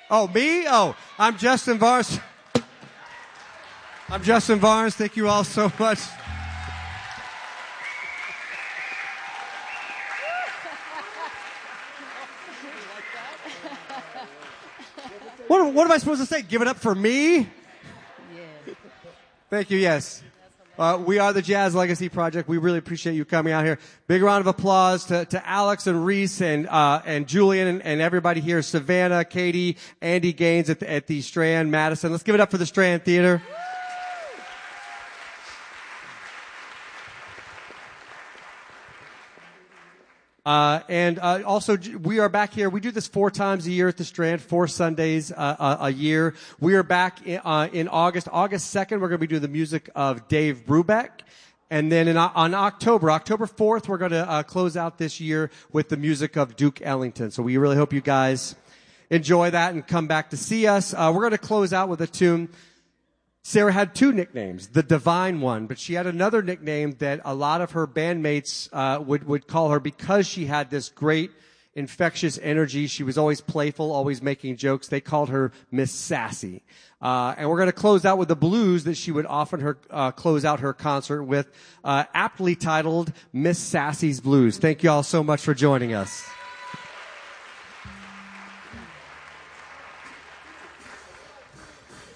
Oh, me? Oh, I'm Justin Barnes. I'm Justin Barnes. Thank you all so much. What am I supposed to say? Give it up for me? Yeah. Thank you, yes. We are the Jazz Legacy Project. We really appreciate you coming out here. Big round of applause to Alex and Reese and Julian and everybody here. Savannah, Katie, Andy Gaines at the Strand, Madison. Let's give it up for the Strand Theater. Also, we are back here. We do this 4 times a year at the Strand, 4 Sundays a year. We are back in August. August 2nd, we're going to be doing the music of Dave Brubeck. And then on October 4th, we're going to close out this year with the music of Duke Ellington. So we really hope you guys enjoy that and come back to see us. We're going to close out with a tune. Sarah had 2 nicknames, the Divine One, but she had another nickname that a lot of her bandmates would call her because she had this great infectious energy. She was always playful, always making jokes. They called her Miss Sassy. And we're going to close out with the blues that she would often close out her concert with, aptly titled Miss Sassy's Blues. Thank you all so much for joining us.